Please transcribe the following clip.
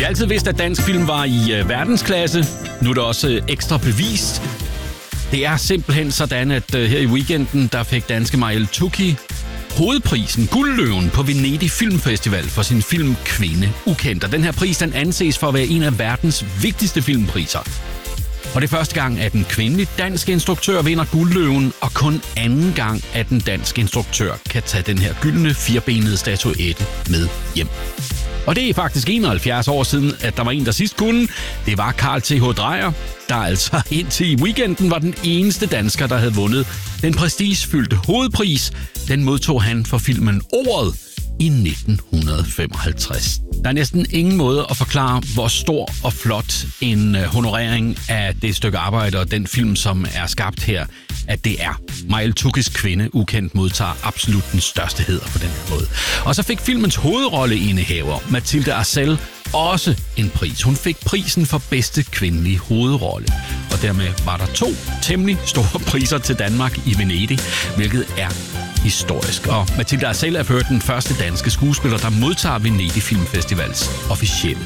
altid vidst, at dansk film var i verdensklasse. Nu er det også ekstra bevist. Det er simpelthen sådan, at her i weekenden, der fik danske Marielle Tukki hovedprisen, Guldløven, på Venedig Filmfestival for sin film Kvinde Ukendt. Og den her pris, den anses for at være en af verdens vigtigste filmpriser. Og det er første gang, at en kvindelig dansk instruktør vinder Guldløven, og kun anden gang, at en dansk instruktør kan tage den her gyldne firbenede statuette med hjem. Og det er faktisk 71 år siden, at der var en, der sidst kunne. Det var Carl Th. Dreyer, der altså indtil i weekenden var den eneste dansker, der havde vundet den prestigefyldte hovedpris. Den modtog han for filmen Ordet i 1955. Der er næsten ingen måde at forklare, hvor stor og flot en honorering af det stykke arbejde og den film, som er skabt her, at det er. Marielle Tukkis Kvinde Ukendt modtager absolut den største hæder på den her måde. Og så fik filmens hovedrolleindehaver, Mathilde Arcel, også en pris. Hun fik prisen for bedste kvindelige hovedrolle. Og dermed var der 2 temmelig store priser til Danmark i Venedig, hvilket er historisk. Og Mathilde Arcel er den første danske skuespiller, der modtager Venedig Filmfestivals officielle